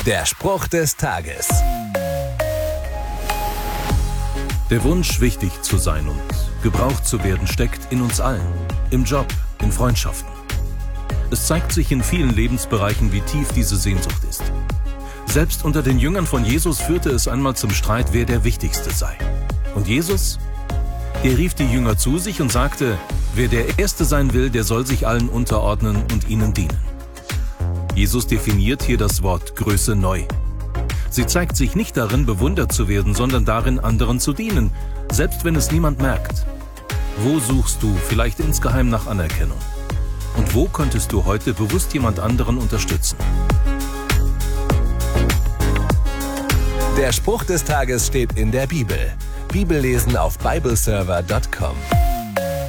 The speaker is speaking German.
Der Spruch des Tages. Der Wunsch, wichtig zu sein und gebraucht zu werden, steckt in uns allen. Im Job, in Freundschaften. Es zeigt sich in vielen Lebensbereichen, wie tief diese Sehnsucht ist. Selbst unter den Jüngern von Jesus führte es einmal zum Streit, wer der Wichtigste sei. Und Jesus? Er rief die Jünger zu sich und sagte, wer der Erste sein will, der soll sich allen unterordnen und ihnen dienen. Jesus definiert hier das Wort Größe neu. Sie zeigt sich nicht darin, bewundert zu werden, sondern darin, anderen zu dienen, selbst wenn es niemand merkt. Wo suchst du vielleicht insgeheim nach Anerkennung? Und wo könntest du heute bewusst jemand anderen unterstützen? Der Spruch des Tages steht in der Bibel. Bibellesen auf bibleserver.com.